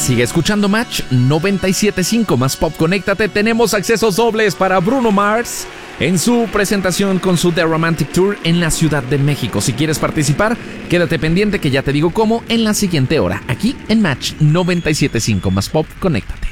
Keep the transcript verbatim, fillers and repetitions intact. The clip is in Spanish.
Sigue escuchando Match noventa y siete punto cinco más Pop. Conéctate, tenemos accesos dobles para Bruno Mars en su presentación con su The Romantic Tour en la Ciudad de México. Si quieres participar, quédate pendiente que ya te digo cómo en la siguiente hora, aquí en Match noventa y siete punto cinco más Pop. Conéctate.